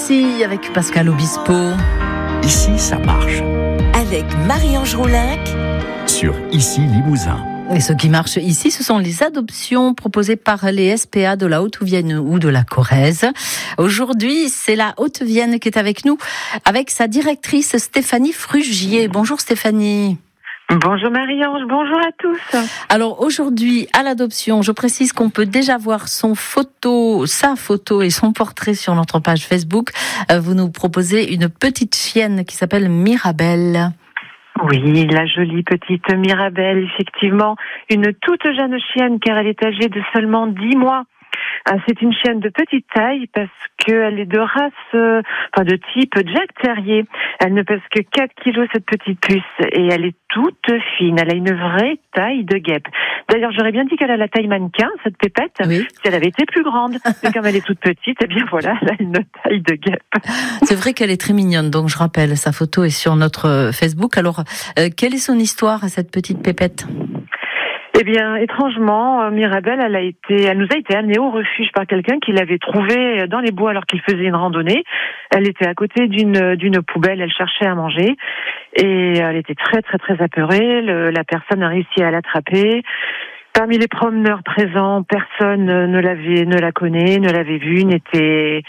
Ici, avec Pascal Obispo. Ici, ça marche. Avec Marie-Ange Roulinc. Sur Ici Limousin. Et ce qui marche ici, ce sont les adoptions proposées par les SPA de la Haute-Vienne ou de la Corrèze. Aujourd'hui, c'est la Haute-Vienne qui est avec nous, avec sa directrice Stéphanie Frugier. Bonjour Stéphanie. Bonjour Marie-Ange, bonjour à tous. Alors aujourd'hui, à l'adoption, je précise qu'on peut déjà voir sa photo et son portrait sur notre page Facebook. Vous nous proposez une petite chienne qui s'appelle Mirabelle. Oui, la jolie petite Mirabelle, effectivement. Une toute jeune chienne car elle est âgée de seulement 10 mois. C'est une chienne de petite taille parce qu'elle est de race, de type Jack Terrier. Elle ne pèse que 4 kilos cette petite puce et elle est toute fine. Elle a une vraie taille de guêpe. D'ailleurs, j'aurais bien dit qu'elle a la taille mannequin, cette pépette, oui. Si elle avait été plus grande. Mais comme elle est toute petite, eh bien voilà, elle a une taille de guêpe. C'est vrai qu'elle est très mignonne, donc je rappelle, sa photo est sur notre Facebook. Alors, quelle est son histoire à cette petite pépette ? Eh bien, étrangement, Mirabelle, elle nous a été amenée au refuge par quelqu'un qui l'avait trouvée dans les bois alors qu'il faisait une randonnée. Elle était à côté d'une poubelle, elle cherchait à manger et elle était très très très apeurée. La personne a réussi à l'attraper. Parmi les promeneurs présents, personne ne la connaît, ne l'avait vue, n'était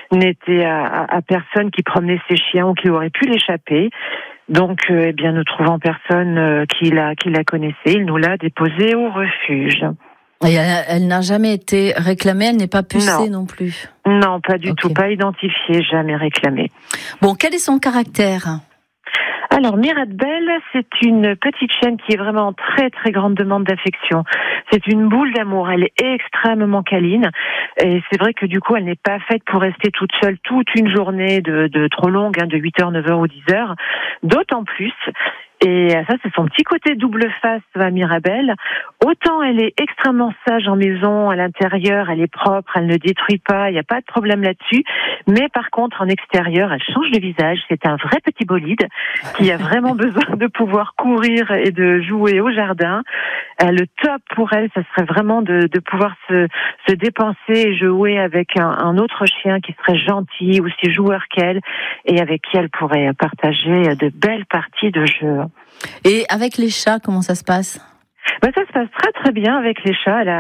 à personne qui promenait ses chiens ou qui aurait pu l'échapper. Donc, ne trouvant personne qui la connaissait, il nous l'a déposée au refuge. Et elle n'a jamais été réclamée, elle n'est pas pucée non plus. Non, pas du tout, pas identifiée, jamais réclamée. Bon, quel est son caractère ? Alors, Mirabelle, c'est une petite chienne qui est vraiment en très très grande demande d'affection. C'est une boule d'amour, elle est extrêmement câline et c'est vrai que du coup elle n'est pas faite pour rester toute seule toute une journée de trop longue, de 8h, 9h ou 10h, d'autant plus. Et ça, c'est son petit côté double face à Mirabelle. Autant elle est extrêmement sage en maison, à l'intérieur, elle est propre, elle ne détruit pas, il n'y a pas de problème là-dessus. Mais par contre, en extérieur, elle change de visage. C'est un vrai petit bolide qui a vraiment besoin de pouvoir courir et de jouer au jardin. Le top pour elle, ça serait vraiment de pouvoir se dépenser et jouer avec un autre chien qui serait gentil, aussi joueur qu'elle, et avec qui elle pourrait partager de belles parties de jeu. Et avec les chats, comment ça se passe ? Ça se passe très très bien avec les chats.